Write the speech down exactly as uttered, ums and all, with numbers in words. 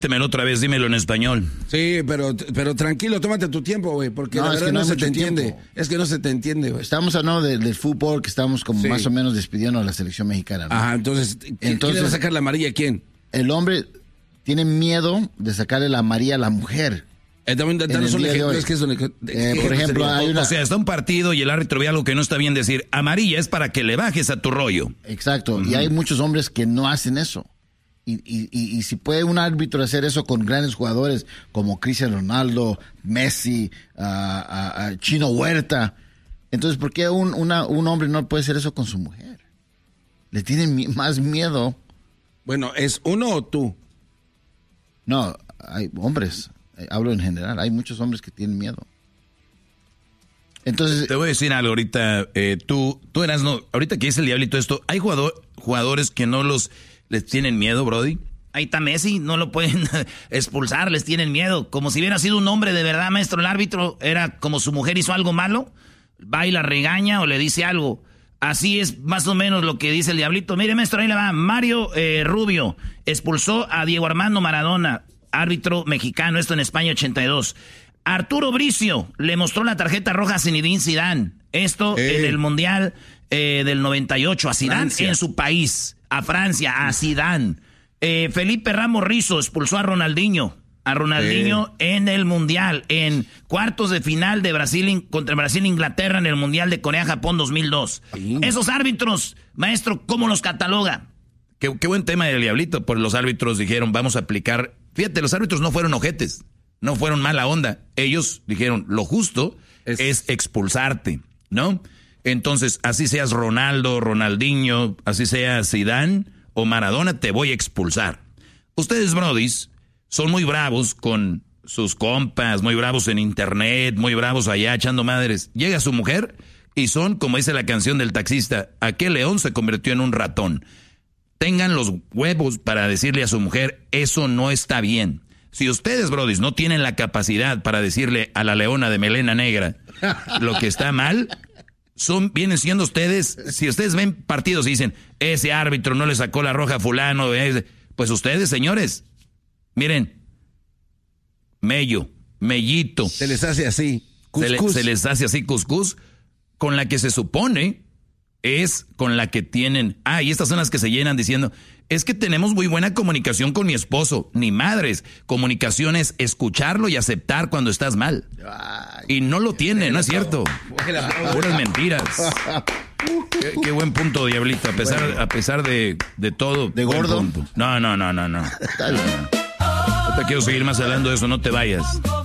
Dímelo otra vez, dímelo en español. Sí, pero, pero tranquilo, tómate tu tiempo, güey, porque no, la verdad no, no se te entiende. Tiempo. Es que no se te entiende, güey. Estamos hablando de, del fútbol, que estamos como sí. más o menos despidiendo a la selección mexicana, ¿no? Ajá, entonces, entonces ¿quién le va a sacar la amarilla a quién? El hombre tiene miedo de sacarle la amarilla a la mujer. Eh, también, danos un ejemplo, es que es un ejemplo. Eh, por ejemplo, hay una... O sea, está un partido y el árbitro ve algo que no está bien decir. Amarilla es para que le bajes a tu rollo. Exacto, uh-huh. y hay muchos hombres que no hacen eso. Y, y, y, y si puede un árbitro hacer eso con grandes jugadores como Cristiano Ronaldo, Messi, uh, uh, uh, Chino Huerta, entonces ¿por qué un, una, un hombre no puede hacer eso con su mujer? Le tienen mi- más miedo. Bueno, ¿es uno o tú? No, hay hombres, hablo en general, hay muchos hombres que tienen miedo. Entonces te voy a decir algo ahorita, eh, tú, tú eras, no, ahorita que dice el diablito esto, hay jugador, jugadores que no los... ¿Les tienen miedo, Brody? Ahí está Messi, no lo pueden expulsar, les tienen miedo. Como si hubiera sido un hombre de verdad, maestro, el árbitro era como su mujer hizo algo malo, va y la regaña o le dice algo. Así es más o menos lo que dice el diablito. Mire, maestro, ahí le va. Mario eh, Rubio expulsó a Diego Armando Maradona, árbitro mexicano, esto en España ochenta y dos. Arturo Bricio le mostró la tarjeta roja a Zinedine Zidane, esto eh. en el Mundial eh, del noventa y ocho, a Zidane Francia. En su país. A Francia, a Zidane. Eh, Felipe Ramos Rizzo expulsó a Ronaldinho. A Ronaldinho sí. en el Mundial. En cuartos de final de Brasil contra Brasil Inglaterra en el Mundial de Corea-Japón dos mil dos. Sí. Esos árbitros, maestro, ¿cómo los cataloga? Qué, qué buen tema del diablito. Por los árbitros dijeron, vamos a aplicar... Fíjate, los árbitros no fueron ojetes. No fueron mala onda. Ellos dijeron, lo justo es, es expulsarte, ¿no? Entonces, así seas Ronaldo, Ronaldinho, así seas Zidane o Maradona, te voy a expulsar. Ustedes, brodis, son muy bravos con sus compas, muy bravos en internet, muy bravos allá echando madres. Llega su mujer y son, como dice la canción del taxista, aquel león se convirtió en un ratón. Tengan los huevos para decirle a su mujer, eso no está bien. Si ustedes, brodis, no tienen la capacidad para decirle a la leona de melena negra lo que está mal... Son, vienen siendo ustedes, si ustedes ven partidos y dicen, ese árbitro no le sacó la roja a fulano, ese, pues ustedes, señores, miren, mello, mellito. Se les hace así, cuscús. Se, le, se les hace así, cuscús, con la que se supone es con la que tienen, ah, y estas son las que se llenan diciendo, es que tenemos muy buena comunicación con mi esposo. Ni madres, comunicación es escucharlo y aceptar cuando estás mal. Y no lo tiene, no es cierto. Puras mentiras. Qué, qué buen punto, diablito, a pesar, a pesar de, de todo. ¿De gordo? No, no, no, no, no. No te quiero seguir más hablando de eso, no te vayas.